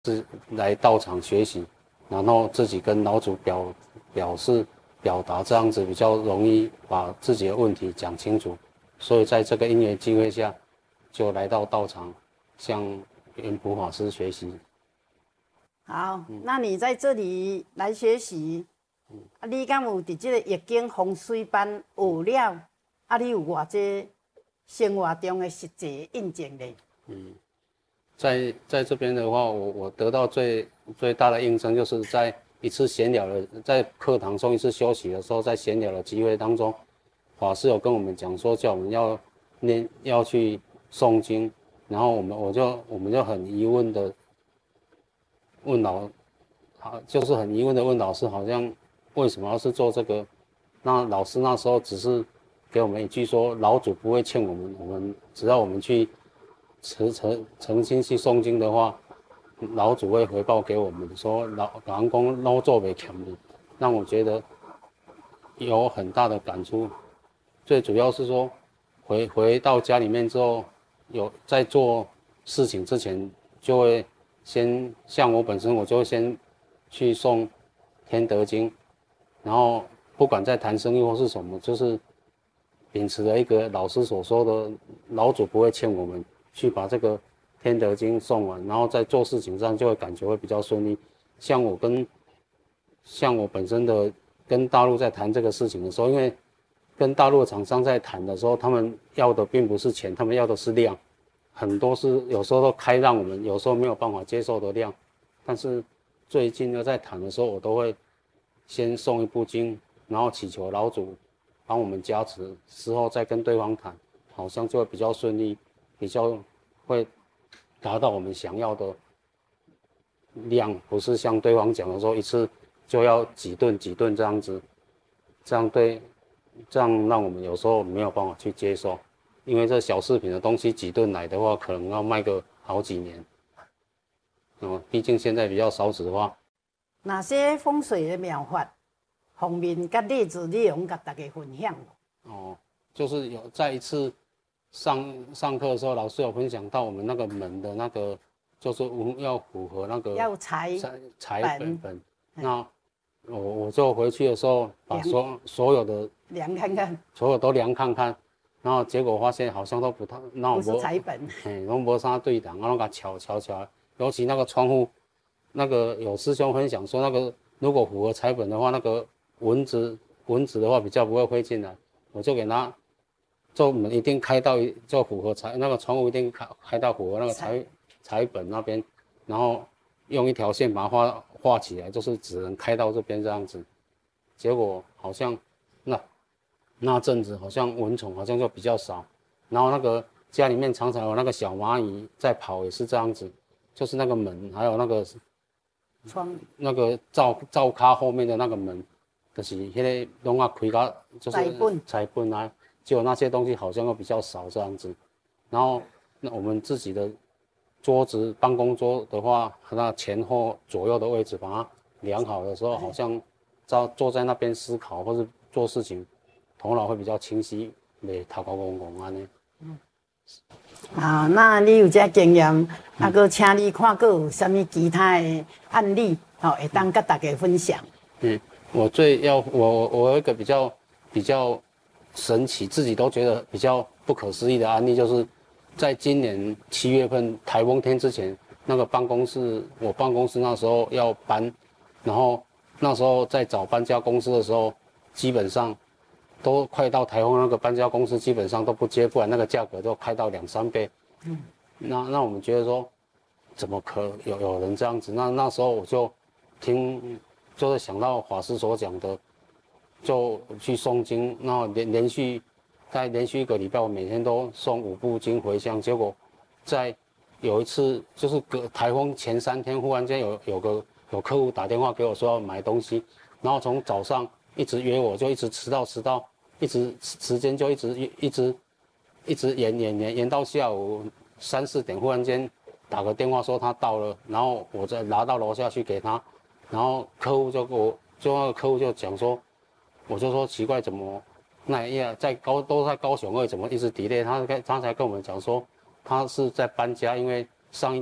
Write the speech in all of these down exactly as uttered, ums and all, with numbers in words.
是来到场学习，然后自己跟老祖表表示表达，这样子比较容易把自己的问题讲清楚。所以在这个因缘机会下，就来到道场向圆普法师学习。 好，嗯、那你在这里来学习，嗯、啊，你敢有伫这个易经风水班学了？啊，你有偌济生活中的实际印证咧？ 嗯，在在这边的话，我我得到最最大的印证，就是在一次闲聊的，在课堂中一次休息的时候，在闲聊的机会当中，法师有跟我们讲说，叫我们要念要去诵经，然后我们我就我们就很疑问的问老，好，就是很疑问的问老师，好像为什么要是做这个？那老师那时候只是给我们一句说，老祖不会欠我们，我们只要我们去诚诚诚心去诵经的话，老祖会回报给我们，说老老人公老做没欠你，让我觉得有很大的感触。最主要是说，回回到家里面之后，有在做事情之前，就会先像我本身，我就会先去诵天德经，然后不管在谈生意或是什么，就是秉持了一个老师所说的，老祖不会欠我们，去把这个天德经诵完，然后在做事情上就会感觉会比较顺利。像我跟像我本身的跟大陆在谈这个事情的时候，因为跟大陆的厂商在谈的时候，他们要的并不是钱，他们要的是量，很多是有时候都开让我们，有时候没有办法接受的量。但是最近呢，在谈的时候，我都会先诵一部经，然后祈求老祖帮我们加持，之后再跟对方谈，好像就会比较顺利，比较会达到我们想要的量，不是像对方讲的说一次就要几吨几吨这样子，这样对。这样让我们有时候没有办法去接受，因为这小饰品的东西几吨来的话，可能要卖个好几年。哦，毕竟现在比较少子化。 哪些风水的妙法方面跟例子，你用跟大家分享？ 哦，就是有在一次上上课的时候，老师有分享到我们那个门的那个，就是要符合那个要财财本本。那我我就回去的时候，把所所有的量看看， 所有都量看看，然后结果发现好像都不太，那不是财本， 嘿，都没啥对档，然后给它敲敲敲，尤其那个窗户，那个有师兄分享说，那个如果符合财本的话，那个蚊子蚊子的话比较不会飞进来，我就给他，就门一定开到就符合财，那个窗户一定开开到符合那个财财本那边，然后用一条线把它画画起来，就是只能开到这边这样子，结果好像那。那阵子好像蚊虫好像就比较少，然后那个家里面常常有那个小蚂蚁在跑，也是这样子，就是那个门还有那个窗那个灶灶咖后面的那个门，就是那个拢啊开个就是财本财本啊，结果那些东西好像又比较少这样子，然后那我们自己的桌子办公桌的话，那前后左右的位置把它量好的时候，好像坐坐在那边思考或是做事情。头脑会比较清晰，袂头壳戆戆安尼。 嗯，好，那你有这经验，啊，搁请你看，搁有啥物其他的案例，好，会当跟大家分享。 嗯，我最要我我有一个比较比较神奇，自己都觉得比较不可思议的案例，就是在今年七月份台风天之前，那个办公室，我办公室那时候要搬，然后那时候在找搬家公司的时候，基本上。都快到台风，那个搬家公司基本上都不接，不然那个价格都开到两三倍。嗯，那那我们觉得说，怎么可有有人这样子？那那时候我就听，就是想到法师所讲的，就去诵经，然后连连续在连续一个礼拜，我每天都诵五部经回向。结果在有一次就是隔台风前三天，忽然间有有个有客户打电话给我说要买东西，然后从早上一直约我，就一直迟到迟到。一直时间就一直一直一直延延延延到下午三四点，忽然间打个电话说他到了，然后我再拿到楼下去给他，然后客户就跟我就那个客户就讲说，我就说奇怪怎么那呀在高都在高雄而已，怎么一直 delay？ 他他才跟我们讲说他是在搬家，因为上一个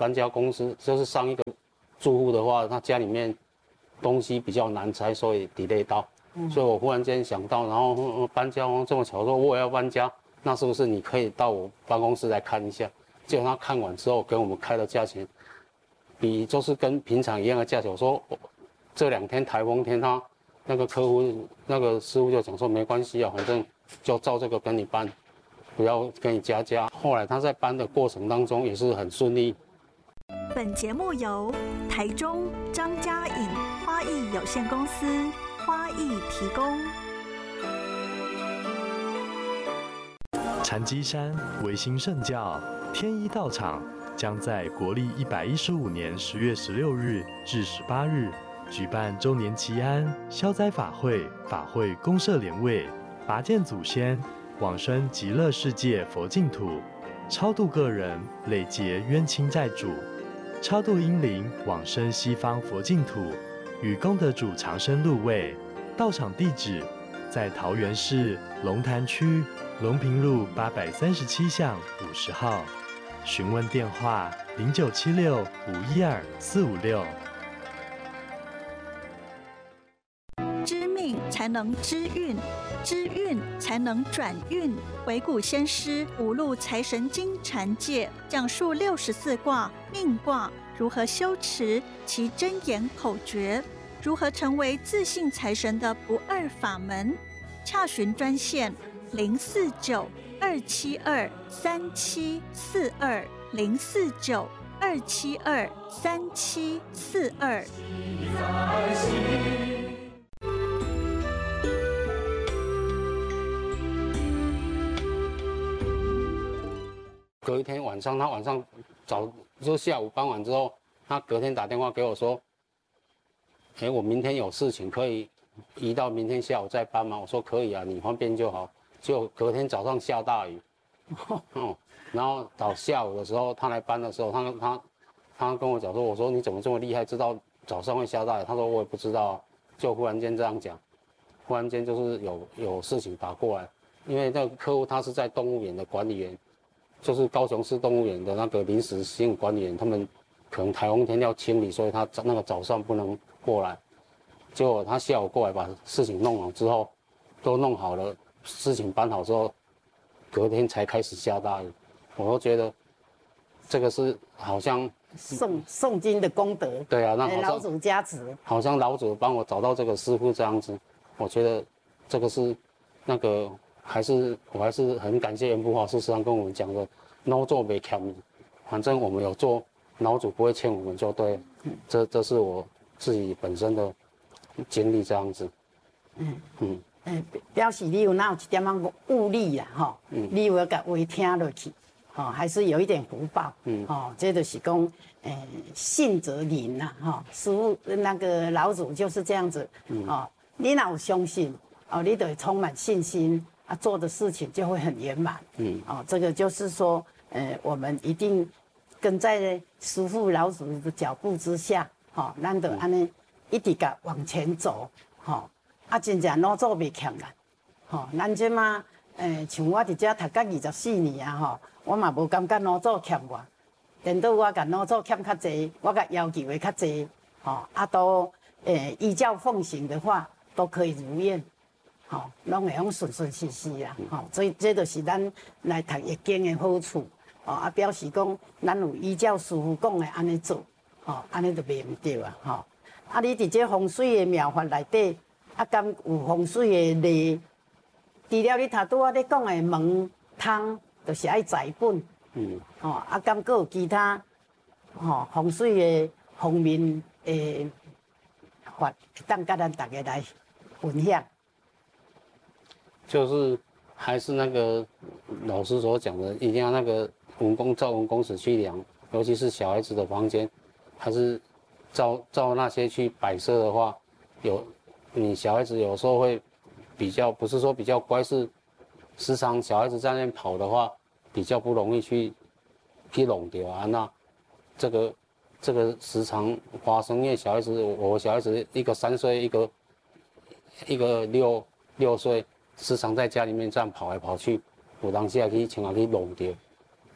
搬家公司，就是上一个住户的话，他家里面东西比较难拆，所以 delay 到。嗯、所以我忽然间想到，然后、嗯、搬家这么巧说我也要搬家，那是不是你可以到我办公室来看一下？结果他看完之后给我们开的价钱，比就是跟平常一样的价钱。我说这两天台风天，他那个客户那个师傅就讲说没关系啊，反正就照这个跟你搬，不要跟你加价。后来他在搬的过程当中也是很顺利。 本节目由台中张家颖花艺有限公司花艺提供。 禅机山维新圣教天一道场将在国历一百一十五年十月十六日至十八日举办周年祈安消灾法会，法会公设莲位，拔剑祖先，往生极乐世界佛净土，超度个人累劫冤亲债主，超度阴灵往生西方佛净土，与功德主长生入位。道场地址在桃园市龙潭区龙平路八百三十七巷五十号，询问电话零九七六五一二四五六。 知命才能知运，知运才能转运。惟古先师五路财神经禅界讲述六十四卦命卦如何修持其真言口诀，如何成为自信财神的不二法门。洽询专线零四九二七二三七四二零四九二七二三七四二。 隔一天晚上，他晚上早就下午傍晚之后，他隔天打电话给我说：“哎，我明天有事情，可以移到明天下午再搬吗？”我说：“可以啊，你方便就好。”就隔天早上下大雨，哦，然后到下午的时候他来搬的时候，他他他跟我讲说：“我说你怎么这么厉害，知道早上会下大雨？”他说：“我也不知道。”就忽然间这样讲，忽然间就是有有事情打过来，因为那个客户他是在动物园的管理员。就是高雄市动物园的那个临时性管理员，他们可能台风天要清理，所以他那个早上不能过来。结果他下午过来把事情弄好之后，都弄好了，事情搬好之后，隔天才开始下大雨。我都觉得这个是好像诵诵经的功德。 对啊，那好像老祖加持， 好像老祖帮我找到这个师傅这样子。我觉得这个是那个。还是我还是很感谢袁福华师时常跟我们讲的 ，no 做没欠你，反正我们有做，老祖不会欠我们就对了。嗯、这这是我自己本身的经历这样子。嗯嗯嗯， 表示你有那有一点仔悟力啦，吼、嗯，你有甲话听落去，吼、哦，还是有一点福报。嗯，哦，这就是讲，诶、呃，信则灵呐，哈、哦，师傅那个老祖就是这样子。嗯，哦，你若有相信，哦，你就会充满信心。啊，做的事情就会很圆满。嗯，哦，这个就是说，呃，我们一定跟在师父老祖的脚步之下，吼、哦，咱就安尼一直甲往前走，吼、哦，啊，真正老做袂欠咱，吼、哦，咱即马，诶，像我伫遮读到二十四年啊，吼，我嘛无感觉老祖欠我，等到我甲老祖欠较济，我甲要求的较济，吼、哦，啊，都诶依教奉行的话，都可以如愿。吼，拢会用顺顺利利啦，吼，所以这就是咱来读易经的好处，吼，啊表示讲咱有依照师傅讲的安尼做，吼，安尼就袂唔对啊，吼，啊你伫这风水的妙法内底，啊敢有风水的例？除了你头拄仔咧讲的门窗，就是爱财本，嗯，吼，啊敢佫有其他，吼风水的方面的法，当甲咱大家来分享。 就是还是那个老师所讲的，一定要那个文公照文公尺去量，尤其是小孩子的房间，还是照照那些去摆设的话，有你小孩子有时候会比较，不是说比较乖，是时常小孩子在那边跑的话，比较不容易去去弄掉啊。那这个这个时常发生，因为小孩子，我小孩子一个三岁，一个一个六六岁。时常在家里面这样跑来跑去，有当时也去像也去弄掉，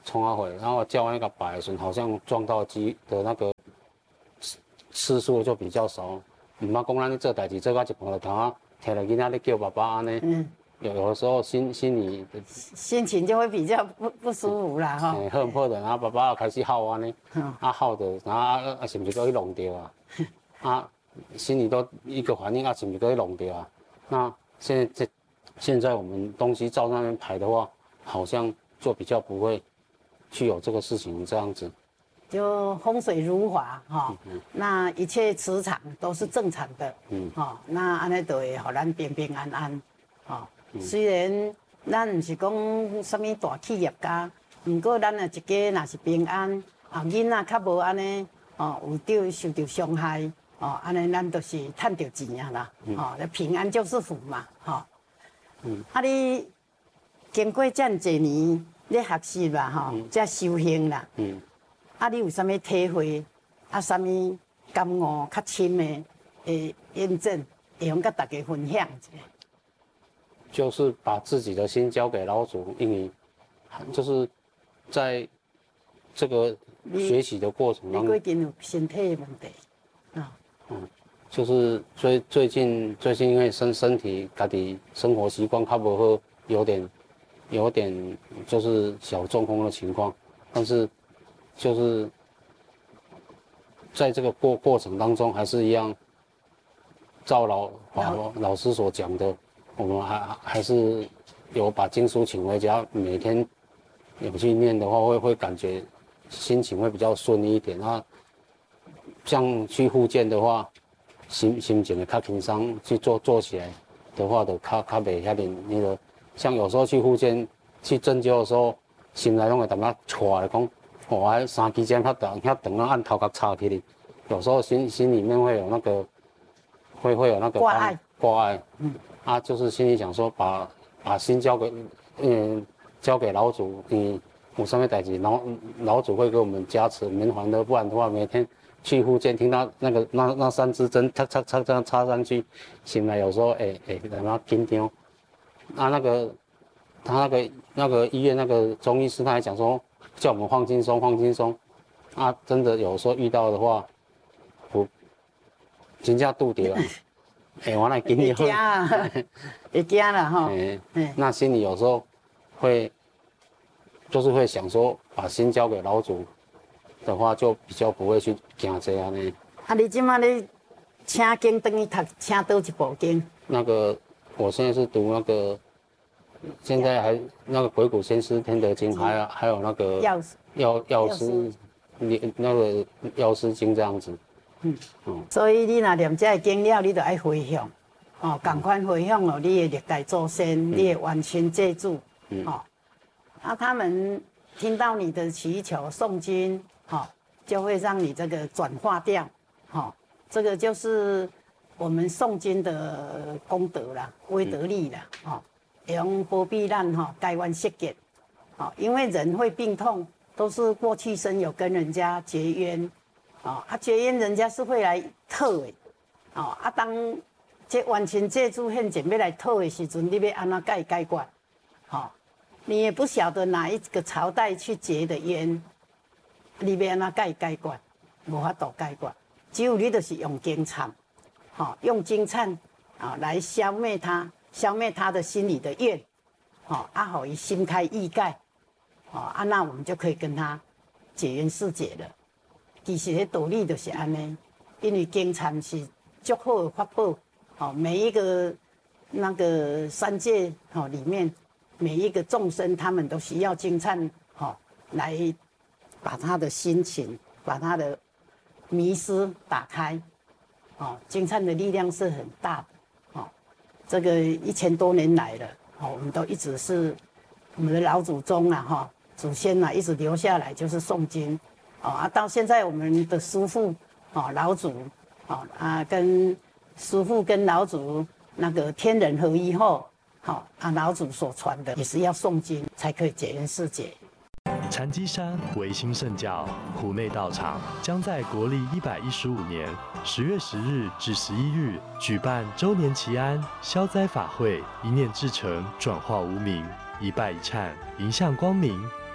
冲啊回，然后叫那个摆的时候，好像撞到机的那个次数就比较少。唔捌讲咱咧做代志做到一半就头啊，摕着囡仔咧叫爸爸安尼。嗯。有有的时候心心里心情就会比较不不舒服啦哈。 哎，好好的，然后爸爸又开始吼安尼，啊吼的，然后啊啊是不是搁去弄掉啊？啊，心里都一个反应啊，是不是搁去弄掉啊？那现在这现在我们东西照那边排的话，好像就比较不会去有这个事情这样子。 就风水如华哈、哦嗯，那一切磁场都是正常的，嗯，哦，那安尼就会互咱平平安安，哦。虽然咱唔是讲什么大企业家，不过咱啊一家若是平安，啊囡仔较无安尼，哦有着受到伤害，哦安尼咱就是赚着钱啊啦，嗯、哦平安就是福嘛，吼、哦。嗯。啊你经过这么多年咧学习啦，吼、嗯，这修行啦，嗯。啊你有啥物体会？啊啥物感悟较深的诶验证，会用甲大家分享一下。 就是把自己的心交给老祖，因为就是在这个学习的过程当中， 你最近有身体的问题啊？ 嗯，就是最最近最近因为身身体家己生活习惯较不好，有点有点就是小中风的情况，但是就是在这个过过程当中，还是一样照老老老师所讲的。我们还还是有把经书请回家，每天有去念的话，会会感觉心情会比较顺利一点。那像去复健的话，心心情会较轻松，去做做起来的话，就较较袂遐点那个。像有时候去复健、去针灸的时候，心内拢会淡仔错来讲，我还三支针遐长遐长啊，按头壳插起哩。有时候心心里面会有那个，会会有那个挂碍挂碍，嗯。啊，就是心里想说把把心交给嗯交给老祖，嗯，有什么代志，老老祖会给我们加持免还的，不然的话每天去复健，听到那个那那三支针，嚓嚓嚓这样插上去，醒来有时候哎哎他妈紧张，啊那个他那个那个医院那个中医师他还讲说叫我们放轻松放轻松，啊真的有时候遇到的话，我真正拄着。哎、欸，我来给你会惊啊，会惊啦哈。 哎、欸，那心里有时候会，就是会想说，把心交给老祖的话，就比较不会去惊这样呢。 啊，你今麦咧请经等于读，请倒一部经？ 那个，我现在是读那个，现在还那个《鬼谷先师天德经》，还有还有那个药药药师，你那个药师经这样子。 嗯，嗯，所以你若念这个经了，你就爱回向，哦，赶快回向哦，你的历代祖先，嗯、你的冤亲债主，嗯、哦，啊，他们听到你的祈求诵经，哦，就会让你这个转化掉，哦，这个就是我们诵经的功德啦，威德力啦，哦，用保庇咱哈改冤释结，哦，因为人会病痛，都是过去生有跟人家结冤。哦，啊，结冤人家是会来讨的，哦，啊，当这冤亲债主现前要来讨的时阵，你要安怎解解决？哦，你也不晓得哪一个朝代去结的冤，你要安怎解解决？无法度解决，只有你就是用经忏，哦，用经忏啊、哦、来消灭他，消灭他的心里的怨，哦，啊，好，伊心开意改，哦，啊，那我们就可以跟他解冤释结了。其实迄道理就是安尼，因为经忏是足好的法宝，哦，每一个那个三界哦里面，每一个众生他们都需要经忏，哦，来把他的心情，把他的迷失打开，哦，经忏的力量是很大的，哦，这个一千多年来了，哦，我们都一直是我们的老祖宗啊，哈，祖先啊，一直留下来就是诵经。哦啊，到现在我们的师父哦老祖哦啊，跟师父跟老祖那个天人合一后，好、哦、啊，老祖所传的也是要诵经才可以解冤释结。 禅机山维新圣教湖内道场将在国历一百一十五年十月十日至十一日举办周年祈安消灾法会，一念至诚，转化无明，一拜一忏，迎向光明。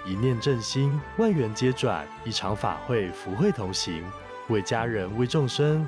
一念正心，万缘皆转，一场法会，福慧同行，为家人为众生